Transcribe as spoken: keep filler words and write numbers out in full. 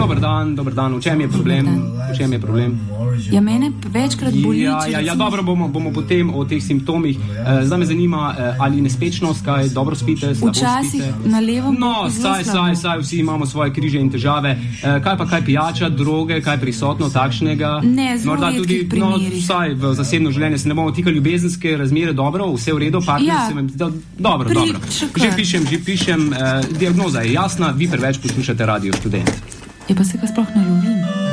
Dober dan, dober dan. V čem je problem? V čem je problem? Ja, mene večkrat boli. Ja, ja, ja, dobro, bomo, bomo potem o teh simptomih. Uh, zdaj me zanima, uh, ali nespečnost, kaj dobro spite, slabo Včasih spite. na levom No, boku zelo saj, slabo. saj, saj, vsi imamo svoje križe in težave. Uh, kaj pa kaj pijača, droge, kaj prisotno takšnega? Ne, zelo Morda tudi, redkih no, primerih. saj v zasebno življenje se ne bomo tikali, ljubezenske razmere, dobro, vse v redu, partner Ja. se vam zdi, dobro, Pri- dobro. še Že kar. pišem, že pišem, uh, diagnoza je jasna, vi preveč poslušate Radio Študent. Je pa se ga sploh ne lovim.